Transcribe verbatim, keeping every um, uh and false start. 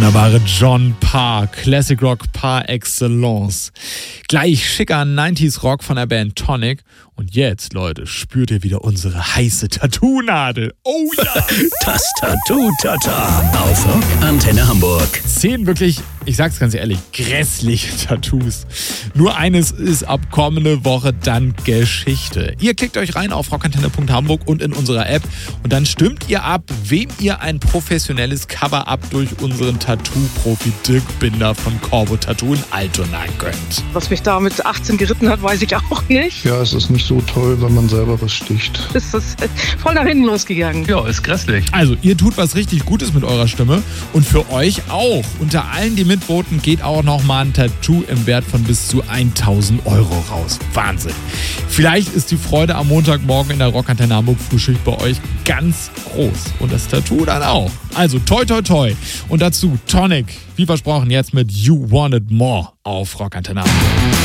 Wunderbare John Parr, Classic Rock par excellence. Gleich schicker neunziger Rock von der Band Tonic. Und jetzt, Leute, spürt ihr wieder unsere heiße Tattoo-Nadel. Oh ja! Das Tattoo-Tata auf Rock Antenne Hamburg. Zehn wirklich, ich sag's ganz ehrlich, grässliche Tattoos. Nur eines ist ab kommende Woche dann Geschichte. Ihr klickt euch rein auf rockantenne punkt hamburg und in unserer App und dann stimmt ihr ab, wem ihr ein professionelles Cover-Up durch unseren Tattoo-Profi Dirk Binder von Corvo Tattoo in Altona gönnt. Was mich da mit achtzehn geritten hat, weiß ich auch nicht. Ja, es ist nicht so toll, wenn man selber was sticht. Ist das voll nach hinten losgegangen. Ja, ist grässlich. Also, ihr tut was richtig Gutes mit eurer Stimme und für euch auch. Unter allen, die mitvoten, geht auch nochmal ein Tattoo im Wert von bis zu tausend Euro raus. Wahnsinn. Vielleicht ist die Freude am Montagmorgen in der Rockantenne Hamburg Frühschicht bei euch ganz groß. Und das Tattoo dann auch. Also, toi, toi, toi. Und dazu Tonic, wie versprochen, jetzt mit You Want It More auf Rockantenne Hamburg.